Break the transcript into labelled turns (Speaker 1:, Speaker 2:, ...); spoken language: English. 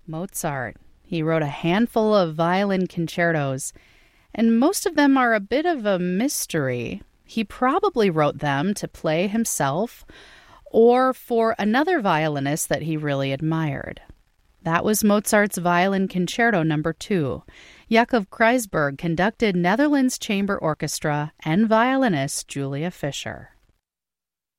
Speaker 1: Mozart. He wrote a handful of violin concertos, and most of them are a bit of a mystery. He probably wrote them to play himself or for another violinist that he really admired. That was Mozart's Violin Concerto No. 2. Jakob Kreisberg conducted Netherlands Chamber Orchestra and violinist Julia Fischer.